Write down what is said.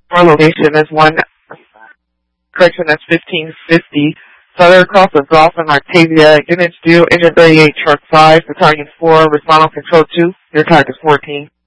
Our location is correction, that's 1550 Southern Cross of Golf in Octavia. Units due, Engine 38, Truck 5, Battalion 4, Responding Control 2. Your target is 14.